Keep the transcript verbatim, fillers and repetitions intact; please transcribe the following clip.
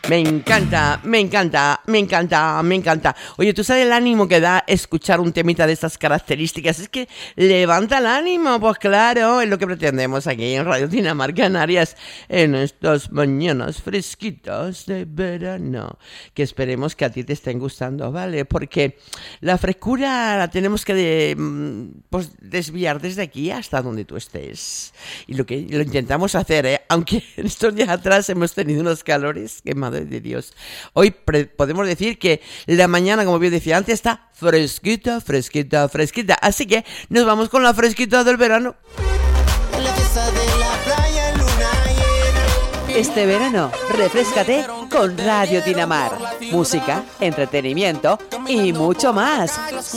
Me encanta, me encanta, me encanta, me encanta. Oye, ¿tú sabes el ánimo que da escuchar un temita de estas características? Es que levanta el ánimo, pues claro, es lo que pretendemos aquí en Radio Dinamar Canarias en estas mañanas fresquitas de verano, que esperemos que a ti te estén gustando, ¿vale? Porque la frescura la tenemos que de, pues, desviar desde aquí hasta donde tú estés. Y lo que lo intentamos hacer, ¿eh? Aunque en estos días atrás hemos tenido unos calores que madre de Dios. Hoy pre- podemos decir que la mañana, como bien decía antes, está fresquita, fresquita, fresquita. Así que nos vamos con la fresquita del verano. Este verano, refréscate con Radio Dinamar. Música, entretenimiento y mucho más.